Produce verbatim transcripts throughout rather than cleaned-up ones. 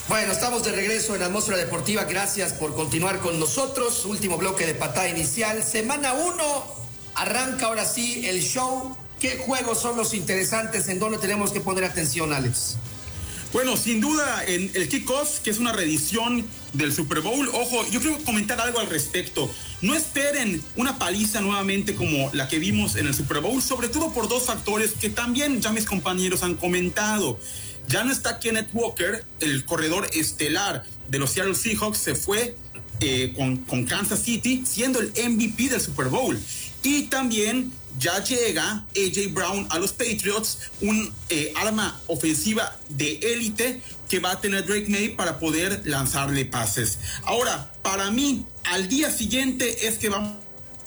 Bueno, estamos de regreso en Atmósfera Deportiva. Gracias por continuar con nosotros. Último bloque de patada inicial. Semana uno. Arranca ahora sí el show. ¿Qué juegos son los interesantes? ¿En dónde tenemos que poner atención, Alex? Bueno, sin duda, en el kickoff, que es una reedición del Super Bowl. Ojo, yo quiero comentar algo al respecto. No esperen una paliza nuevamente como la que vimos en el Super Bowl, sobre todo por dos factores que también ya mis compañeros han comentado. Ya no está Kenneth Walker, el corredor estelar de los Seattle Seahawks, se fue eh, con, con Kansas City, siendo el M V P del Super Bowl. Y también ya llega A J Brown a los Patriots, un eh, arma ofensiva de élite que va a tener Drake May para poder lanzarle pases. Ahora, para mí, al día siguiente es que vamos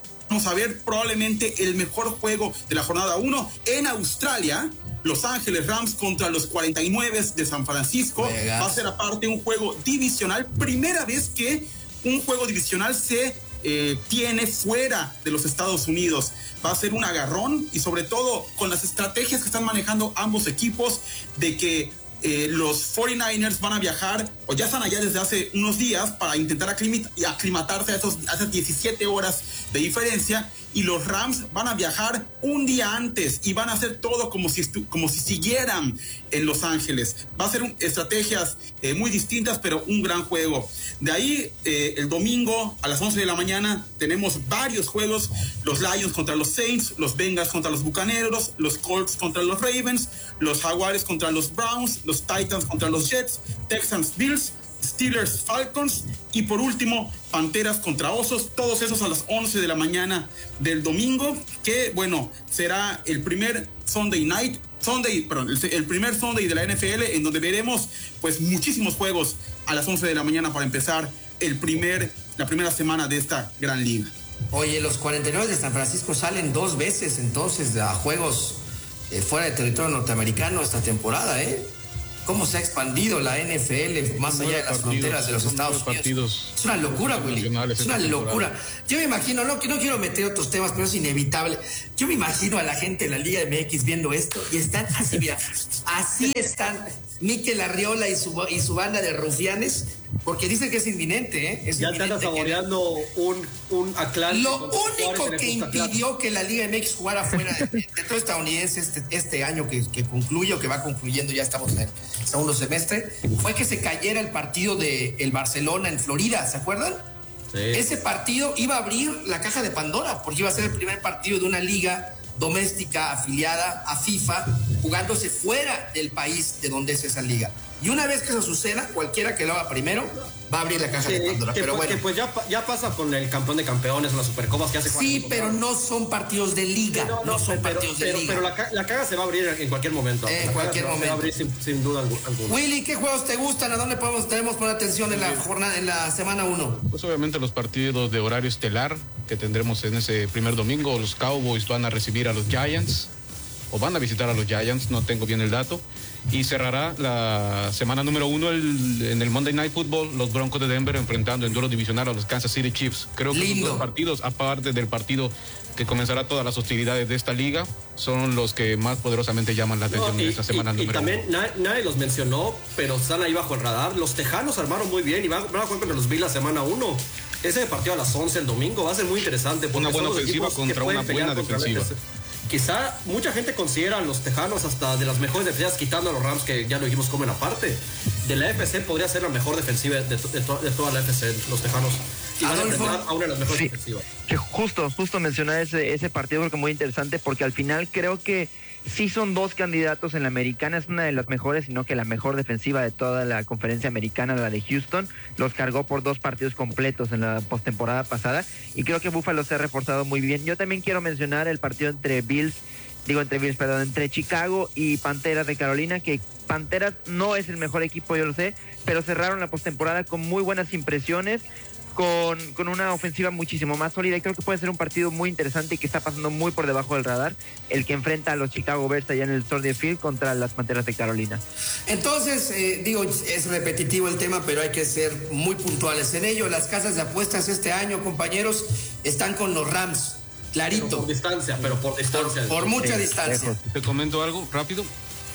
a ver probablemente el mejor juego de la jornada uno en Australia. Los Ángeles Rams contra los cuarenta y nueve de San Francisco. Va a ser aparte un juego divisional. Primera vez que un juego divisional se eh, tiene fuera de los Estados Unidos. Va a ser un agarrón y sobre todo con las estrategias que están manejando ambos equipos de que eh, los cuarenta y nueve ers van a viajar o ya están allá desde hace unos días para intentar aclimatarse a, esos, a esas diecisiete horas de diferencia. Y los Rams van a viajar un día antes y van a hacer todo como si, como si siguieran en Los Ángeles. Va a ser un, estrategias eh, muy distintas, pero un gran juego. De ahí, eh, el domingo a las once de la mañana tenemos varios juegos. Los Lions contra los Saints, los Bengals contra los Bucaneros, los Colts contra los Ravens, los Jaguares contra los Browns, los Titans contra los Jets, Texans, Bills, Steelers, Falcons y por último Panteras contra Osos, todos esos a las once de la mañana del domingo, que bueno, será el primer Sunday Night, Sunday, perdón, el, el primer Sunday de la N F L en donde veremos pues muchísimos juegos a las once de la mañana para empezar el primer, la primera semana de esta gran liga. Oye, los cuarenta y nueve de San Francisco salen dos veces entonces a juegos eh, fuera de territorio norteamericano esta temporada, ¿eh? Cómo se ha expandido la N F L más allá de las partidos, fronteras de los Estados Unidos. Es una locura, Willy. Es una locura. Yo me imagino, no, no quiero meter otros temas, pero es inevitable. Yo me imagino a la gente de la Liga M X viendo esto y están así, mira, así están Mikel Arriola y su, y su banda de rufianes, porque dicen que es inminente, ¿eh? Es ya inminente están saboreando que... un, un Atlante. Lo único que impidió que la Liga M X jugara fuera de, de todo estadounidense este, este año que, que concluye o que va concluyendo, ya estamos en el segundo semestre, fue que se cayera el partido de el Barcelona en Florida, ¿se acuerdan? Sí. Ese partido iba a abrir la caja de Pandora, porque iba a ser el primer partido de una liga doméstica afiliada a FIFA, jugándose fuera del país de donde es esa liga. Y una vez que eso suceda, cualquiera que lo haga primero va a abrir la caja que, de Pandora. Que, pero pues, bueno. que pues ya, ya pasa con el campeón de campeones, las supercopas que hace. Sí, pero no son partidos de liga. No, no, no son pero, partidos de pero, liga. Pero la, la caja se va a abrir en cualquier momento. En la cualquier momento. Se va a abrir sin, sin duda alguna. Willy, ¿qué juegos te gustan? ¿A dónde podemos tenemos poner atención en la jornada, en la semana uno? Pues obviamente los partidos de horario estelar que tendremos en ese primer domingo. Los Cowboys van a recibir a los Giants. O van a visitar a los Giants, no tengo bien el dato. Y cerrará la semana número uno el, en el Monday Night Football, los Broncos de Denver enfrentando en duelo divisional a los Kansas City Chiefs. Creo que Lindo. los partidos, aparte del partido que comenzará todas las hostilidades de esta liga, son los que más poderosamente llaman la atención no, y, en esta semana y, número y también uno. Nadie, nadie los mencionó, pero están ahí bajo el radar. Los Tejanos armaron muy bien y van, van a jugar contra los Bills la semana uno. Ese partido a las once el domingo va a ser muy interesante. Una buena ofensiva contra una buena defensiva. Quizá mucha gente considera a los Tejanos hasta de las mejores defensivas, quitando a los Rams, que ya lo dijimos como en aparte. De la A F C podría ser la mejor defensiva de, to, de, to, de toda la A F C, los Tejanos. Y van a enfrentar a una de las mejores sí, defensivas. Que justo, justo mencionar ese, ese partido porque muy interesante, porque al final creo que sí son dos candidatos en la americana, es una de las mejores, sino que la mejor defensiva de toda la conferencia americana, la de Houston, los cargó por dos partidos completos en la postemporada pasada, y creo que Buffalo se ha reforzado muy bien. Yo también quiero mencionar el partido entre Bills, digo entre Bills, perdón, entre Chicago y Panteras de Carolina, que Panteras no es el mejor equipo, yo lo sé, pero cerraron la postemporada con muy buenas impresiones, Con, con una ofensiva muchísimo más sólida, y creo que puede ser un partido muy interesante y que está pasando muy por debajo del radar, el que enfrenta a los Chicago Bears allá en el Soldier Field contra las Panteras de Carolina. Entonces, eh, digo, es repetitivo el tema, pero hay que ser muy puntuales en ello. Las casas de apuestas este año, compañeros, están con los Rams, clarito. Pero por distancia, pero por distancia. Por, por mucha sí, distancia. Te comento algo rápido.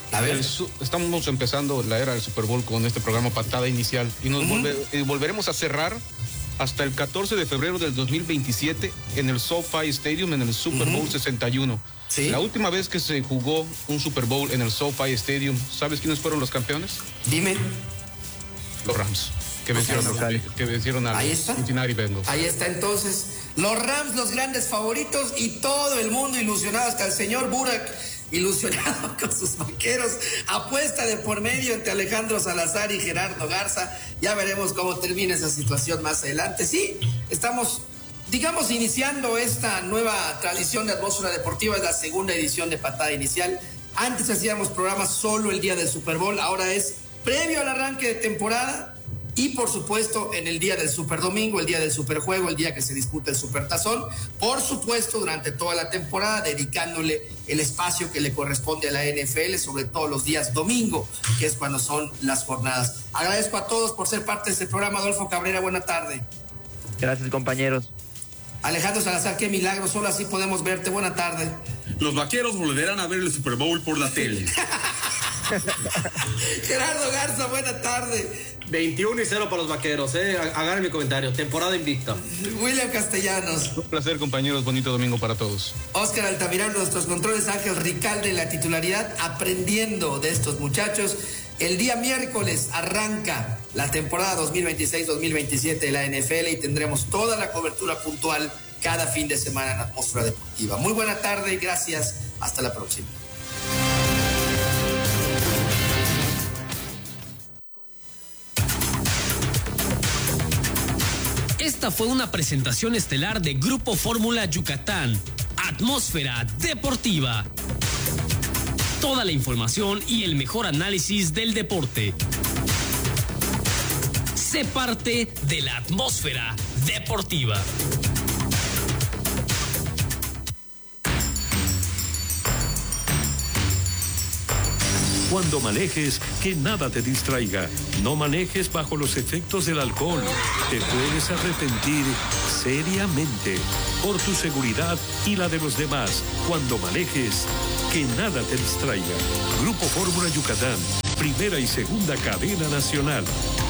A ver. El su- estamos empezando la era del Super Bowl con este programa Patada Inicial y nos uh-huh. volve- y volveremos a cerrar hasta el catorce de febrero del dos mil veintisiete en el SoFi Stadium en el Super Bowl uh-huh. sesenta y uno. ¿Sí? La última vez que se jugó un Super Bowl en el SoFi Stadium, ¿sabes quiénes fueron los campeones? Dime. Los Rams, que vencieron, a, que vencieron a Ahí los está. Cincinnati Bengals. Ahí está entonces. Los Rams, los grandes favoritos y todo el mundo ilusionado, hasta el señor Burak ilusionado con sus vaqueros. Apuesta de por medio entre Alejandro Salazar y Gerardo Garza. Ya veremos cómo termina esa situación más adelante. Sí, estamos, digamos, iniciando esta nueva tradición de Atmósfera Deportiva. Es la segunda edición de Patada Inicial. Antes hacíamos programas solo el día del Super Bowl. Ahora es previo al arranque de temporada. Y por supuesto en el día del Super Domingo, el día del Superjuego, el día que se disputa el Supertazón, por supuesto durante toda la temporada, dedicándole el espacio que le corresponde a la N F L, sobre todo los días domingo, que es cuando son las jornadas. Agradezco a todos por ser parte de este programa. Adolfo Cabrera, buena tarde. Gracias, compañeros. Alejandro Salazar, qué milagro, solo así podemos verte. Buena tarde. Los vaqueros volverán a ver el Super Bowl por la tele. Gerardo Garza, buena tarde. veintiuno y cero para los vaqueros, eh. Hagan mi comentario. Temporada invicta. William Castellanos. Un placer, compañeros. Bonito domingo para todos. Oscar Altamirano, nuestros controles. Ángel Ricalde, la titularidad, aprendiendo de estos muchachos. El día miércoles arranca la temporada dos mil veintiséis dos mil veintisiete de la N F L y tendremos toda la cobertura puntual cada fin de semana en Atmósfera Deportiva. Muy buena tarde y gracias. Hasta la próxima. Esta fue una presentación estelar de Grupo Fórmula Yucatán, Atmósfera Deportiva. Toda la información y el mejor análisis del deporte. Sé parte de la Atmósfera Deportiva. Cuando manejes, que nada te distraiga. No manejes bajo los efectos del alcohol. Te puedes arrepentir seriamente. Por tu seguridad y la de los demás. Cuando manejes, que nada te distraiga. Grupo Fórmula Yucatán. Primera y segunda cadena nacional.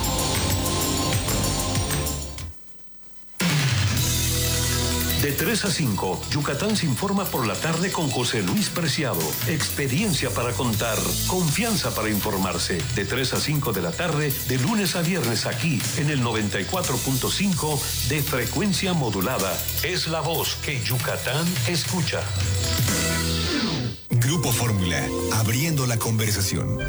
De tres a cinco, Yucatán se informa por la tarde con José Luis Preciado. Experiencia para contar, confianza para informarse. De tres a cinco de la tarde, de lunes a viernes aquí, en el noventa y cuatro punto cinco de frecuencia modulada. Es la voz que Yucatán escucha. Grupo Fórmula, abriendo la conversación.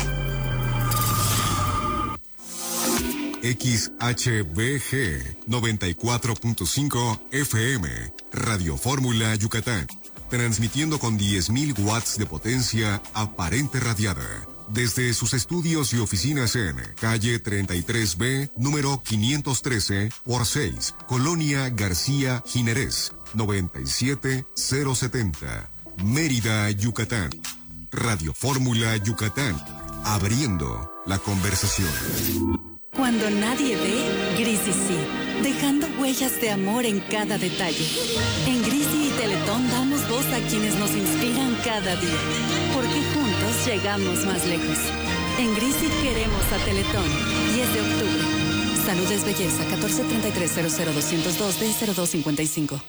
X H B G noventa y cuatro punto cinco F M, Radio Fórmula Yucatán, transmitiendo con diez mil watts de potencia aparente radiada, desde sus estudios y oficinas en calle treinta y tres B, número quinientos trece por seis, Colonia García Jiménez, noventa y siete mil setenta, Mérida, Yucatán. Radio Fórmula Yucatán, abriendo la conversación. Cuando nadie ve, Grisi sí, dejando huellas de amor en cada detalle. En Grisi y Teletón damos voz a quienes nos inspiran cada día, porque juntos llegamos más lejos. En Grisi queremos a Teletón, diez de octubre. Salud es belleza, catorce treinta y tres cero cero doscientos dos D cero dos cincuenta y cinco.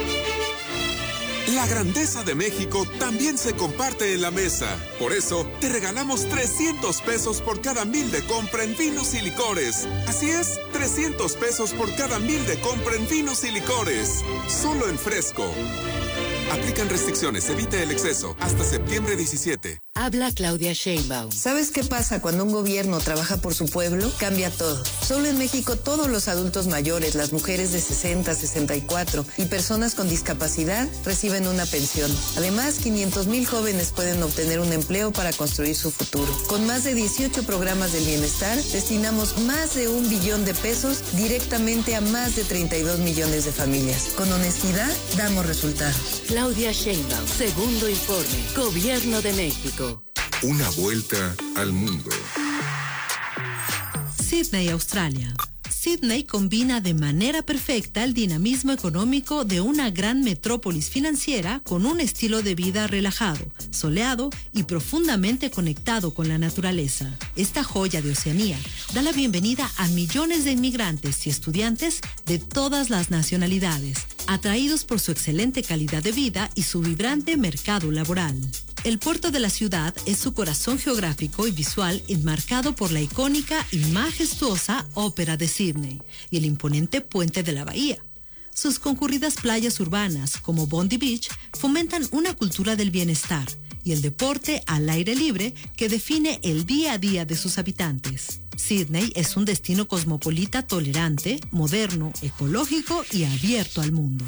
La grandeza de México también se comparte en la mesa. Por eso, te regalamos trescientos pesos por cada mil de compra en vinos y licores. Así es, trescientos pesos por cada mil de compra en vinos y licores. Solo en Fresco. Aplican restricciones, evita el exceso. Hasta septiembre diecisiete. Habla Claudia Sheinbaum. ¿Sabes qué pasa cuando un gobierno trabaja por su pueblo? Cambia todo. Solo en México todos los adultos mayores, las mujeres de sesenta, sesenta y cuatro y personas con discapacidad reciben una pensión. Además, quinientos mil jóvenes pueden obtener un empleo para construir su futuro. Con más de dieciocho programas del bienestar, destinamos más de un billón de pesos directamente a más de treinta y dos millones de familias. Con honestidad, damos resultados. Claudia Sheinbaum, segundo informe, Gobierno de México. Una vuelta al mundo. Sydney, Australia. Sydney combina de manera perfecta el dinamismo económico de una gran metrópolis financiera con un estilo de vida relajado, soleado y profundamente conectado con la naturaleza. Esta joya de Oceanía da la bienvenida a millones de inmigrantes y estudiantes de todas las nacionalidades, atraídos por su excelente calidad de vida y su vibrante mercado laboral. El puerto de la ciudad es su corazón geográfico y visual enmarcado por la icónica y majestuosa Ópera de Sydney y el imponente puente de la bahía. Sus concurridas playas urbanas, como Bondi Beach, fomentan una cultura del bienestar y el deporte al aire libre que define el día a día de sus habitantes. Sydney es un destino cosmopolita tolerante, moderno, ecológico y abierto al mundo.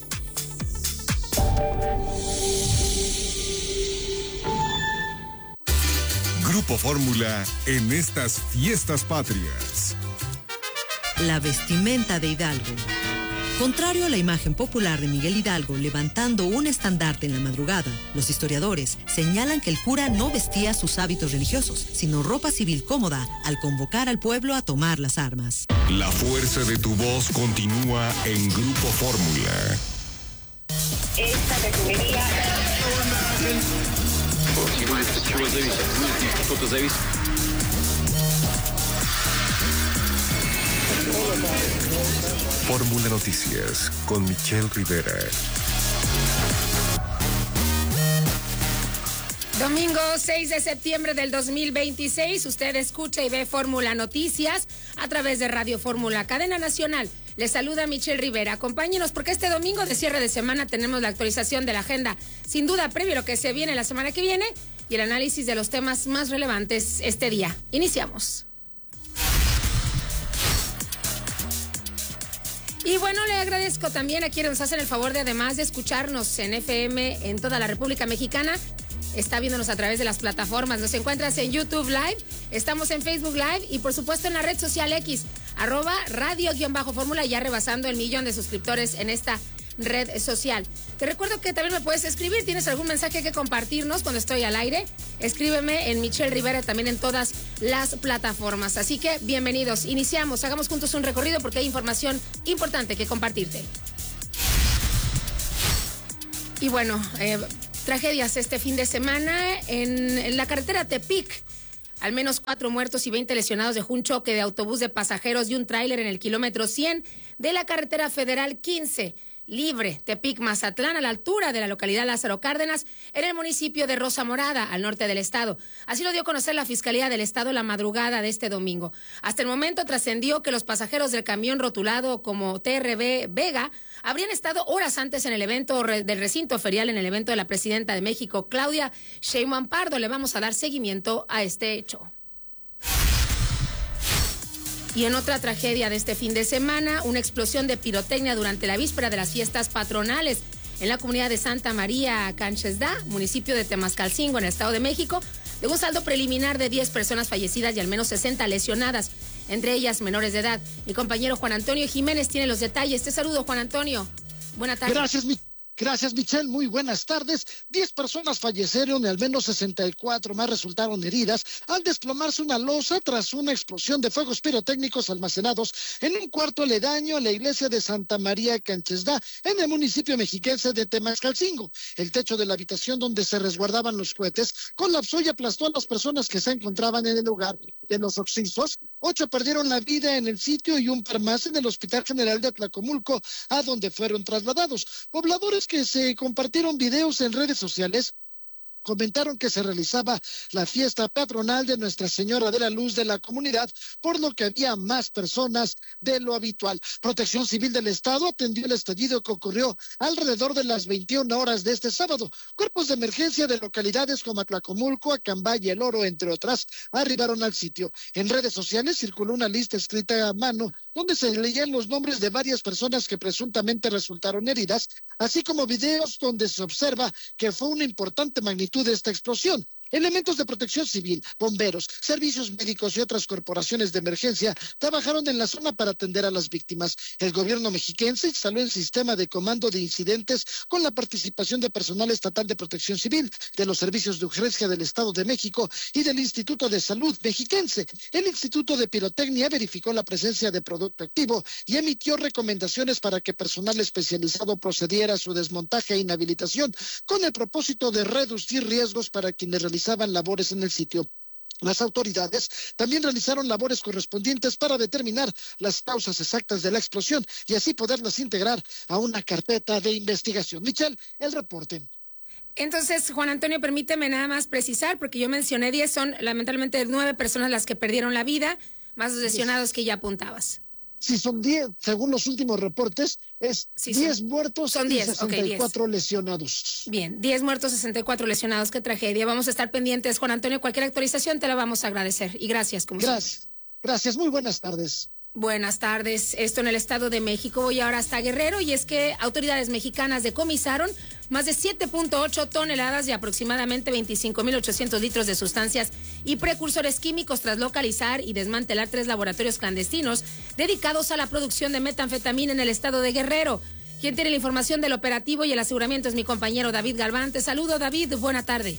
Grupo Fórmula en estas fiestas patrias. La vestimenta de Hidalgo. Contrario a la imagen popular de Miguel Hidalgo levantando un estandarte en la madrugada, los historiadores señalan que el cura no vestía sus hábitos religiosos, sino ropa civil cómoda al convocar al pueblo a tomar las armas. La fuerza de tu voz continúa en Grupo Fórmula. Esta refinería... Fórmula Noticias con Michelle Rivera. Domingo seis de septiembre del dos mil veintiséis, usted escucha y ve Fórmula Noticias a través de Radio Fórmula, cadena nacional. Les saluda Michelle Rivera. Acompáñenos porque este domingo de cierre de semana tenemos la actualización de la agenda, sin duda previo a lo que se viene la semana que viene y el análisis de los temas más relevantes este día. Iniciamos. Y bueno, le agradezco también a quienes nos hacen el favor de, además de escucharnos en F M en toda la República Mexicana, está viéndonos a través de las plataformas. Nos encuentras en YouTube Live, estamos en Facebook Live y por supuesto en la red social X, arroba radio-fórmula, ya rebasando el millón de suscriptores en esta red social. Te recuerdo que también me puedes escribir, tienes algún mensaje que compartirnos cuando estoy al aire, escríbeme en Michelle Rivera también en todas las plataformas. Así que bienvenidos, iniciamos, hagamos juntos un recorrido porque hay información importante que compartirte. Y bueno, eh, tragedias este fin de semana en, en la carretera Tepic. Al menos cuatro muertos y veinte lesionados dejó un choque de autobús de pasajeros y un tráiler en el kilómetro cien de la carretera federal quince, libre, Tepic Mazatlán, a la altura de la localidad Lázaro Cárdenas, en el municipio de Rosa Morada, al norte del estado. Así lo dio a conocer la Fiscalía del Estado la madrugada de este domingo. Hasta el momento trascendió que los pasajeros del camión rotulado como T R B Vega habrían estado horas antes en el evento re- del recinto ferial, en el evento de la presidenta de México, Claudia Sheinbaum Pardo. Le vamos a dar seguimiento a este hecho. Y en otra tragedia de este fin de semana, una explosión de pirotecnia durante la víspera de las fiestas patronales en la comunidad de Santa María Canchesda, municipio de Temascalcingo, en el Estado de México, de un saldo preliminar de diez personas fallecidas y al menos sesenta lesionadas, entre ellas menores de edad. Mi compañero Juan Antonio Jiménez tiene los detalles. Te saludo, Juan Antonio. Buenas tardes. Gracias, mi... Gracias, Michelle. Muy buenas tardes. Diez personas fallecieron y al menos sesenta y cuatro más resultaron heridas al desplomarse una losa tras una explosión de fuegos pirotécnicos almacenados en un cuarto aledaño a la iglesia de Santa María Canchesda, en el municipio mexiquense de Temascalcingo. El techo de la habitación donde se resguardaban los cohetes colapsó y aplastó a las personas que se encontraban en el lugar. De los occisos, ocho perdieron la vida en el sitio y un par más en el Hospital General de Atlacomulco, a donde fueron trasladados. Pobladores que se compartieron videos en redes sociales comentaron que se realizaba la fiesta patronal de Nuestra Señora de la Luz de la comunidad, por lo que había más personas de lo habitual. Protección Civil del Estado atendió el estallido que ocurrió alrededor de las veintiuna horas de este sábado. Cuerpos de emergencia de localidades como Atlacomulco, Acambay y El Oro, entre otras, arribaron al sitio. En redes sociales circuló una lista escrita a mano donde se leían los nombres de varias personas que presuntamente resultaron heridas, así como videos donde se observa que fue una importante magnitud de esta explosión. Elementos de protección civil, bomberos, servicios médicos y otras corporaciones de emergencia trabajaron en la zona para atender a las víctimas. El gobierno mexiquense instaló el sistema de comando de incidentes con la participación de personal estatal de protección civil, de los servicios de urgencia del Estado de México y del Instituto de Salud mexiquense. El Instituto de Pirotecnia verificó la presencia de producto activo y emitió recomendaciones para que personal especializado procediera a su desmontaje e inhabilitación con el propósito de reducir riesgos para quienes realizaban labores en el sitio. Las autoridades también realizaron labores correspondientes para determinar las causas exactas de la explosión y así poderlas integrar a una carpeta de investigación. Michelle, el reporte. Entonces, Juan Antonio, permíteme nada más precisar, porque yo mencioné diez, son lamentablemente nueve personas las que perdieron la vida, más los lesionados que ya apuntabas. Sí, son diez, según los últimos reportes, es sí, diez son, muertos son diez, y sesenta y cuatro okay, lesionados. Bien, diez muertos, sesenta y cuatro lesionados, qué tragedia. Vamos a estar pendientes, Juan Antonio, cualquier actualización te la vamos a agradecer. Y gracias, como Gracias, siempre. Gracias, muy buenas tardes. Buenas tardes. Esto en el Estado de México. Voy ahora hasta Guerrero y es que autoridades mexicanas decomisaron más de siete punto ocho toneladas de aproximadamente veinticinco mil ochocientos litros de sustancias y precursores químicos tras localizar y desmantelar tres laboratorios clandestinos dedicados a la producción de metanfetamina en el estado de Guerrero. Quien tiene la información del operativo y el aseguramiento es mi compañero David Galván. Te saludo, David. Buena tarde.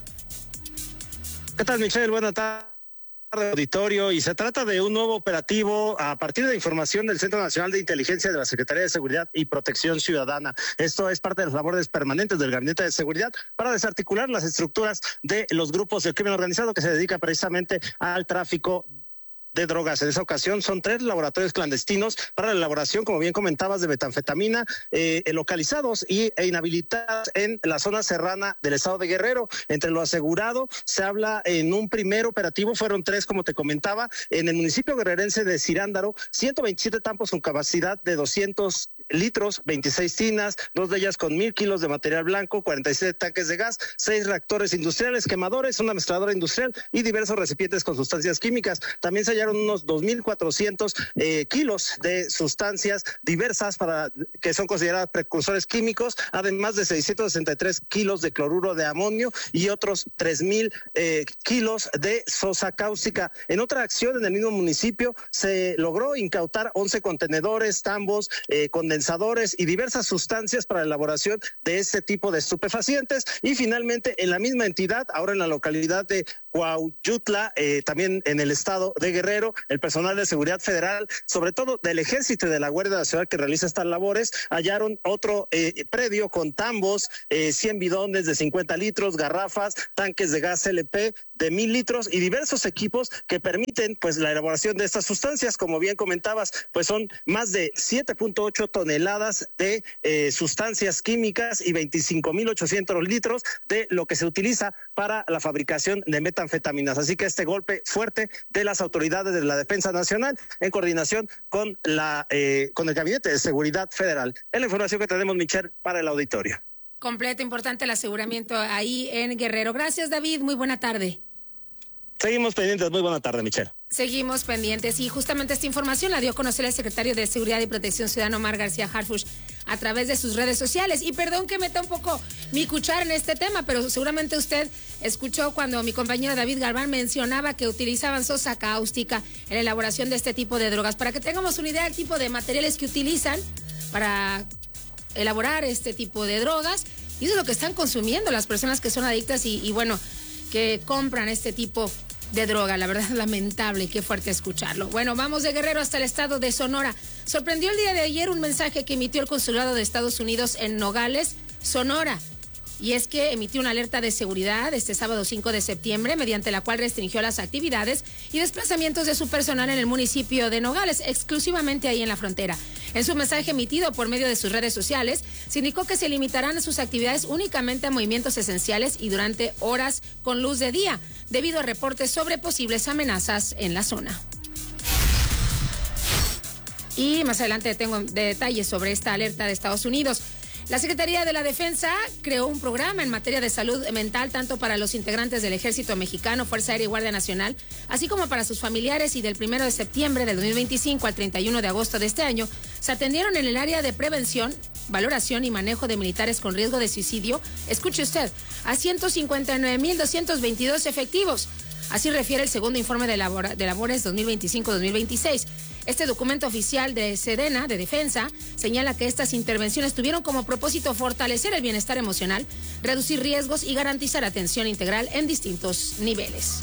¿Qué tal, Michelle? Buena tarde. Auditorio, y se trata de un nuevo operativo a partir de información del Centro Nacional de Inteligencia de la Secretaría de Seguridad y Protección Ciudadana. Esto es parte de las labores permanentes del Gabinete de Seguridad para desarticular las estructuras de los grupos del crimen organizado que se dedica precisamente al tráfico de drogas. En esa ocasión son tres laboratorios clandestinos para la elaboración, como bien comentabas, de metanfetamina, eh, localizados y, e inhabilitados en la zona serrana del estado de Guerrero. Entre lo asegurado, se habla en un primer operativo, fueron tres, como te comentaba, en el municipio guerrerense de Cirándaro, ciento veintisiete tampos con capacidad de doscientos litros, veintiséis tinas, dos de ellas con mil kilos de material blanco, cuarenta y siete tanques de gas, seis reactores industriales, quemadores, una mezcladora industrial y diversos recipientes con sustancias químicas. También se unos dos mil cuatrocientos eh, kilos de sustancias diversas para que son consideradas precursores químicos, además de seiscientos sesenta y tres kilos de cloruro de amonio y otros tres mil eh, kilos de sosa cáustica. En otra acción en el mismo municipio se logró incautar once contenedores, tambos, eh, condensadores y diversas sustancias para la elaboración de este tipo de estupefacientes. Y finalmente en la misma entidad, ahora en la localidad de Cuautla, eh, también en el estado de Guerrero, el personal de seguridad federal, sobre todo del Ejército y de la Guardia Nacional que realiza estas labores, hallaron otro eh, predio con tambos, eh, cien bidones de cincuenta litros, garrafas, tanques de gas L P de mil litros y diversos equipos que permiten pues la elaboración de estas sustancias. Como bien comentabas, pues son más de siete punto ocho toneladas de eh, sustancias químicas y veinticinco mil ochocientos litros de lo que se utiliza para la fabricación de metanfetaminas. Así que este golpe fuerte de las autoridades de la Defensa Nacional en coordinación con la eh, con el Gabinete de Seguridad Federal. Es la información que tenemos, Michelle, para el auditorio. Completo, importante el aseguramiento ahí en Guerrero. Gracias, David. Muy buena tarde. Seguimos pendientes. Muy buena tarde, Michelle. Seguimos pendientes y justamente esta información la dio a conocer el secretario de Seguridad y Protección Ciudadana, Omar García Harfuch, a través de sus redes sociales. Y perdón que meta un poco mi cuchara en este tema, pero seguramente usted escuchó cuando mi compañero David Galván mencionaba que utilizaban sosa cáustica en la elaboración de este tipo de drogas. Para que tengamos una idea del tipo de materiales que utilizan para elaborar este tipo de drogas, y eso es lo que están consumiendo las personas que son adictas y, y bueno, que compran este tipo de droga. La verdad, lamentable, qué fuerte escucharlo. Bueno, vamos de Guerrero hasta el estado de Sonora. Sorprendió el día de ayer un mensaje que emitió el Consulado de Estados Unidos en Nogales, Sonora. Y es que emitió una alerta de seguridad este sábado cinco de septiembre, mediante la cual restringió las actividades y desplazamientos de su personal en el municipio de Nogales, exclusivamente ahí en la frontera. En su mensaje emitido por medio de sus redes sociales, se indicó que se limitarán sus actividades únicamente a movimientos esenciales y durante horas con luz de día, debido a reportes sobre posibles amenazas en la zona. Y más adelante tengo detalles sobre esta alerta de Estados Unidos. La Secretaría de la Defensa creó un programa en materia de salud mental tanto para los integrantes del Ejército Mexicano, Fuerza Aérea y Guardia Nacional, así como para sus familiares, y del primero de septiembre del dos mil veinticinco al treinta y uno de agosto de este año se atendieron en el área de prevención valoración y manejo de militares con riesgo de suicidio, escuche usted, a ciento cincuenta y nueve mil doscientos veintidós efectivos. Así refiere el segundo informe de, labor de labores dos mil veinticinco dos mil veintiséis. Este documento oficial de Sedena, de Defensa, señala que estas intervenciones tuvieron como propósito fortalecer el bienestar emocional, reducir riesgos y garantizar atención integral en distintos niveles.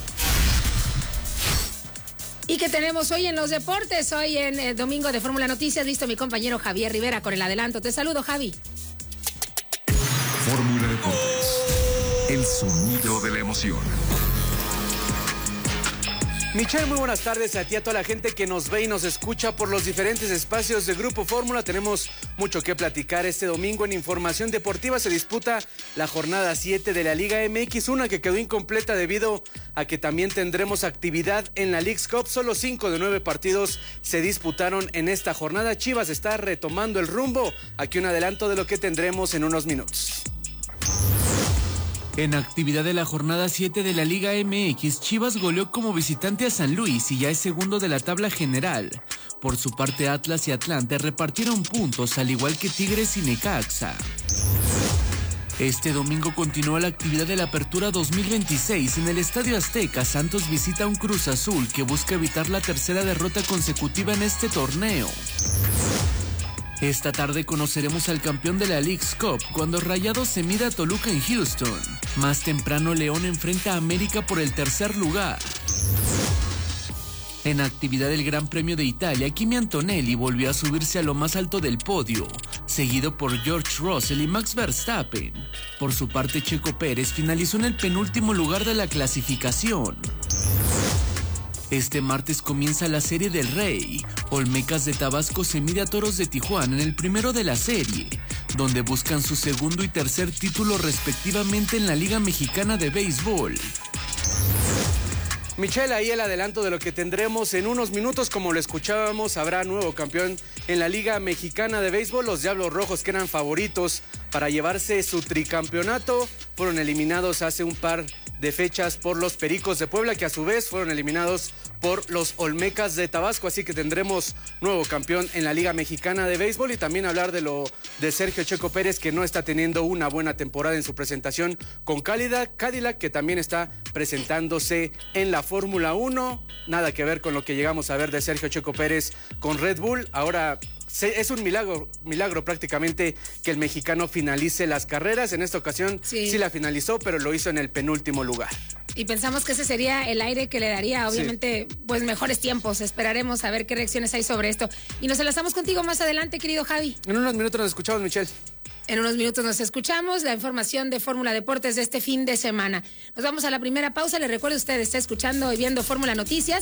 ¿Y qué tenemos hoy en los deportes? Hoy en el domingo de Fórmula Noticias, listo mi compañero Javier Rivera con el adelanto. Te saludo, Javi. Fórmula Deportes, el sonido de la emoción. Michelle, muy buenas tardes a ti, a toda la gente que nos ve y nos escucha por los diferentes espacios de Grupo Fórmula. Tenemos mucho que platicar este domingo. En Información Deportiva se disputa la jornada siete de la Liga M X, una que quedó incompleta debido a que también tendremos actividad en la Leagues Cup. Solo cinco de nueve partidos se disputaron en esta jornada. Chivas está retomando el rumbo. Aquí un adelanto de lo que tendremos en unos minutos. En actividad de la jornada siete de la Liga M X, Chivas goleó como visitante a San Luis y ya es segundo de la tabla general. Por su parte, Atlas y Atlante repartieron puntos, al igual que Tigres y Necaxa. Este domingo continúa la actividad de la Apertura dos mil veintiséis. En el Estadio Azteca, Santos visita a un Cruz Azul que busca evitar la tercera derrota consecutiva en este torneo. Esta tarde conoceremos al campeón de la Leagues Cup cuando Rayados se mida a Toluca en Houston. Más temprano, León enfrenta a América por el tercer lugar. En actividad del Gran Premio de Italia, Kimi Antonelli volvió a subirse a lo más alto del podio, seguido por George Russell y Max Verstappen. Por su parte, Checo Pérez finalizó en el penúltimo lugar de la clasificación. Este martes comienza la Serie del Rey. Olmecas de Tabasco se mide a Toros de Tijuana en el primero de la serie, donde buscan su segundo y tercer título respectivamente en la Liga Mexicana de Béisbol. Michelle, ahí el adelanto de lo que tendremos en unos minutos. Como lo escuchábamos, habrá nuevo campeón en la Liga Mexicana de Béisbol. Los Diablos Rojos, que eran favoritos para llevarse su tricampeonato, fueron eliminados hace un par de fechas por los Pericos de Puebla, que a su vez fueron eliminados por los Olmecas de Tabasco. Así que tendremos nuevo campeón en la Liga Mexicana de Béisbol. Y también hablar de lo de Sergio Checo Pérez, que no está teniendo una buena temporada en su presentación con Cadillac, Cadillac que también está presentándose en la Fórmula uno. Nada que ver con lo que llegamos a ver de Sergio Checo Pérez con Red Bull. Ahora es un milagro, milagro prácticamente que el mexicano finalice las carreras. En esta ocasión sí. sí la finalizó, pero lo hizo en el penúltimo lugar. Y pensamos que ese sería el aire que le daría, obviamente, sí. pues mejores tiempos. Esperaremos a ver qué reacciones hay sobre esto. Y nos enlazamos contigo más adelante, querido Javi. En unos minutos nos escuchamos, Michelle. En unos minutos nos escuchamos, la información de Fórmula Deportes de este fin de semana. Nos vamos a la primera pausa. Les recuerdo, usted está escuchando y viendo Fórmula Noticias.